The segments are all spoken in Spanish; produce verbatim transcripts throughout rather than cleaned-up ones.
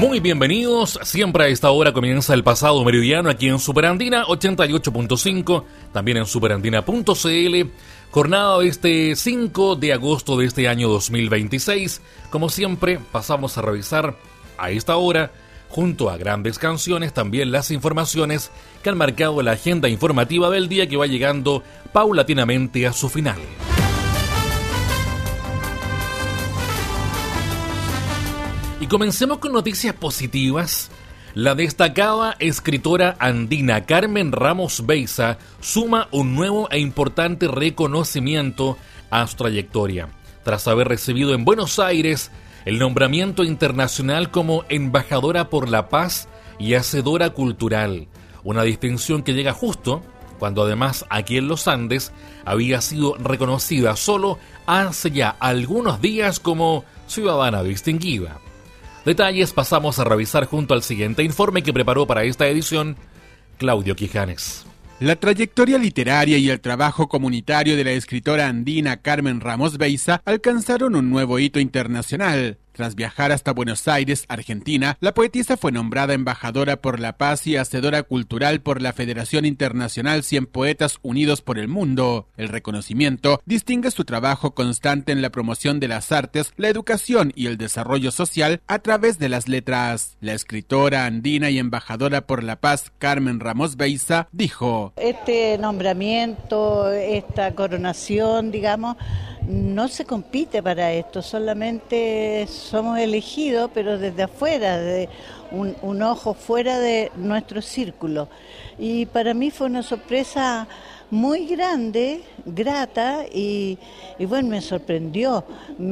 Muy bienvenidos, siempre a esta hora comienza el pasado meridiano aquí en Superandina ochenta y ocho punto cinco, también en superandina punto c l, jornada de este cinco de agosto de este año dos mil veintiséis. Como siempre, pasamos a revisar a esta hora, junto a grandes canciones, también las informaciones que han marcado la agenda informativa del día, que va llegando paulatinamente a su final. Y comencemos con noticias positivas. La destacada escritora andina Carmen Ramos Beiza suma un nuevo e importante reconocimiento a su trayectoria, tras haber recibido en Buenos Aires el nombramiento internacional como embajadora por la paz y hacedora cultural, una distinción que llega justo cuando además aquí en los Andes había sido reconocida solo hace ya algunos días como ciudadana distinguida. Detalles pasamos a revisar junto al siguiente informe que preparó para esta edición Claudio Quijanes. La trayectoria literaria y el trabajo comunitario de la escritora andina Carmen Ramos Beiza alcanzaron un nuevo hito internacional. Tras viajar hasta Buenos Aires, Argentina, la poetisa fue nombrada embajadora por la paz y hacedora cultural por la Federación Internacional cien Poetas Unidos por el Mundo. El reconocimiento distingue su trabajo constante en la promoción de las artes, la educación y el desarrollo social a través de las letras. La escritora andina y embajadora por la paz, Carmen Ramos Beiza, dijo: Este nombramiento, esta coronación, digamos, no se compite para esto, solamente somos elegidos, pero desde afuera, de un, un ojo fuera de nuestro círculo. Y para mí fue una sorpresa muy grande, grata, y, y bueno, me sorprendió,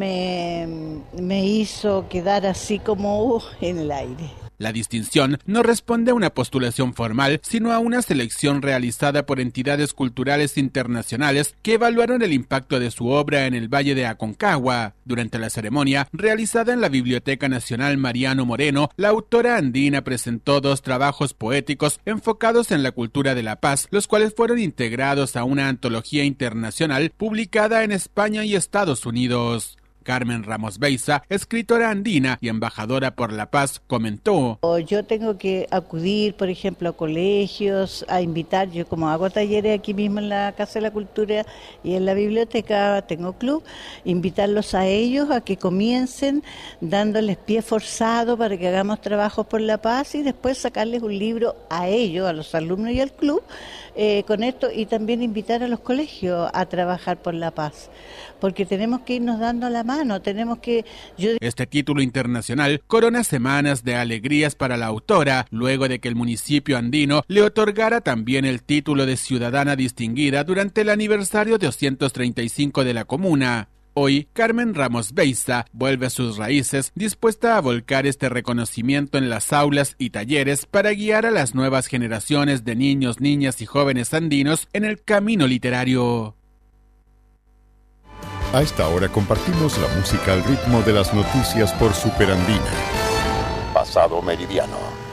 me, me hizo quedar así como uh, en el aire. La distinción no responde a una postulación formal, sino a una selección realizada por entidades culturales internacionales que evaluaron el impacto de su obra en el Valle de Aconcagua. Durante la ceremonia, realizada en la Biblioteca Nacional Mariano Moreno, la autora andina presentó dos trabajos poéticos enfocados en la cultura de la paz, los cuales fueron integrados a una antología internacional publicada en España y Estados Unidos. Carmen Ramos Beiza, escritora andina y embajadora por la paz, comentó: Yo tengo que acudir, por ejemplo, a colegios, a invitar, yo como hago talleres aquí mismo en la Casa de la Cultura y en la biblioteca, tengo club, invitarlos a ellos a que comiencen dándoles pie forzado para que hagamos trabajos por la paz y después sacarles un libro a ellos, a los alumnos y al club, eh, con esto, y también invitar a los colegios a trabajar por la paz, porque tenemos que irnos dando la mano, tenemos que... Yo... Este título internacional corona semanas de alegrías para la autora, luego de que el municipio andino le otorgara también el título de ciudadana distinguida durante el aniversario doscientos treinta y cinco de la comuna. Hoy, Carmen Ramos Beiza vuelve a sus raíces, dispuesta a volcar este reconocimiento en las aulas y talleres para guiar a las nuevas generaciones de niños, niñas y jóvenes andinos en el camino literario. A esta hora compartimos la música al ritmo de las noticias por Superandina. Pasado meridiano.